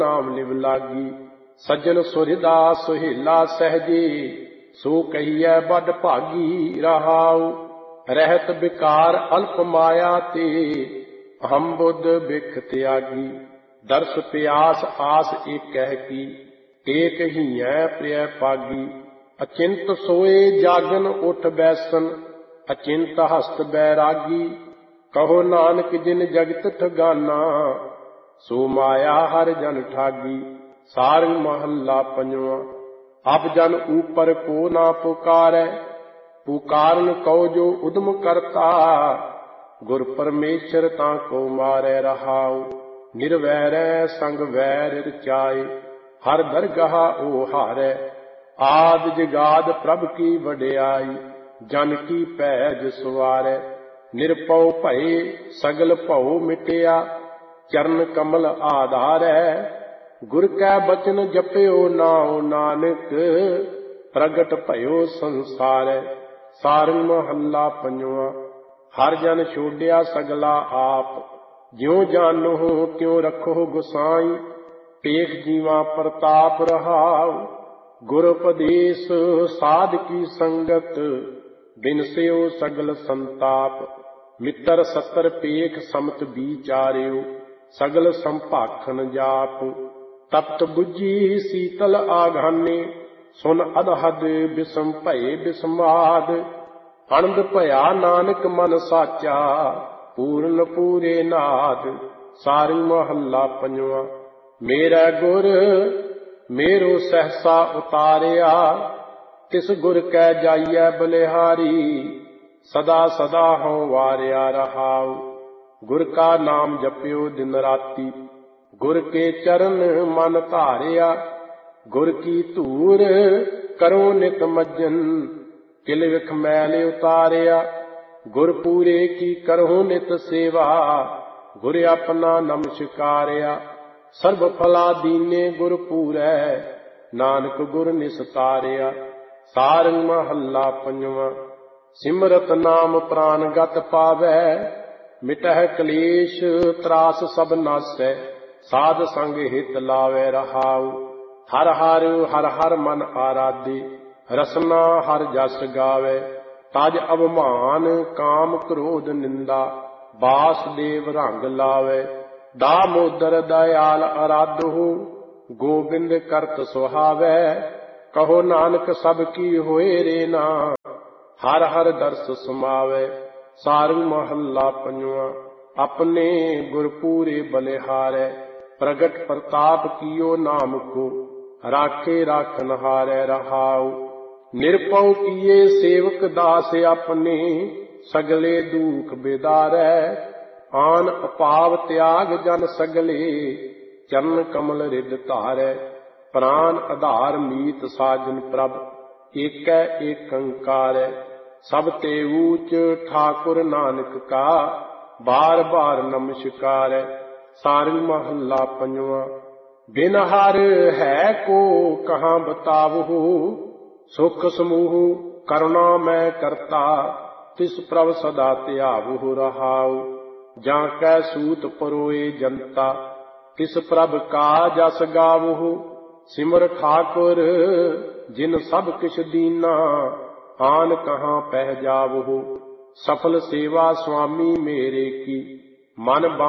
नाम लिव लागी। सज्जन सुरदा सुहेला सहजे, सो कहिए बड़ भागी रहाऊ। रहत विकार अल्प माया ते, हम बुद्ध बिख त्यागी। दर्श प्यास आस एक कह की, एक ही है प्रिय पागी। अचिंत सोए जागन उठ बैसन, अचिंत हस्त बैरागी। कहो नानक जिन जगत ठगाना, सो माया हर जन ठागी। सारंग महला पंजवा। अब जन ऊपर को ना पुकारै, पुकारन कहो जो उद्म करता। गुर परमेश्वर ताको मारै रहाऊ। निर्वैरै संग वैर रचाए, हर दरगाह ओ हारै। आद जगाद प्रभ की वड्याई, जन की पैज सवारै। निरपौ भये सगल भौ मिटिया, चरण कमल आधारै। गुर कै बचन जप्यो नाओ नानक, प्रगट भयो संसारै। सारंग महला पंजवा। हर जन छोड़िया सगला आप, ज्यों जानो त्यों रखो गुसाई। पेख जीवा प्रताप रहाऊ, गुर उपदेश साध की संगत। बिनस्यो सगल संताप, मित्र सत्तर पेख समत विचार्यो। सगल संभाखन जाप, तप्त बुझी शीतल आघाने। सुन अदहद बिसम भये बिस्माद, आनंद भया नानक मन साचा। पूर्ण पूरे नाद। सारंग महला पंजवा। मेरा गुर मेरो सहसा उतारिया, तिस गुर कै जाइए बलिहारी। सदा सदा हों वारिया रहाऊ, गुर का नाम जप्यो दिन राती। गुर के चरण मन धारिया, गुर की धूर करो नित मज्जन। किल विख मैल उतारिया, गुर पूरे की करो नित सेवा। गुर अपना नमस्कारिया, सर्व फला दीने गुर पूरै। नानक गुर निस्तारिया। सारंग महला पंजवा। सिमरत नाम प्राण गत पावै, मिटह कलेश त्रास सब नासै। साध संग हित लावै रहाऊ, हर हर हर हर मन आराधे। रसना हर जस गावै, तज अवमान काम क्रोध निंदा। वासुदेव रंग लावै, दामोदर दयाल आराधो। गोबिंद करत सुहावै, कहो नानक सब की होए रे ना। हर हर दर्श समावै। सारंग महला पंजवा। अपने गुर पूरे बलिहारै, प्रगट प्रताप कियो नाम को। राखे राखन हारै रहाऊ, निरपौ किए सेवक दास अपने। सगले दुख बिदारै, आन अपाव त्याग जन सगले। चरण कमल रिद धारै, प्राण आधार मीत साजन प्रभ। एकै एकंकारै, सब ते ऊच ठाकुर नानक का। बार बार नमस्कारै। सारंग महला पंजवा। बिन हर है को कहाँ बतावहु, सुख समूह करुणा मैं करता। तिस प्रभ सदा त्यावहु रहाऊ, जाकै सूत परोए जनता। तिस प्रभ का जस गावहु, सिमर ठाकुर जिन सब किछ दीना। आन कहाँ पह जावहु, सफल सेवा स्वामी मेरे की। मन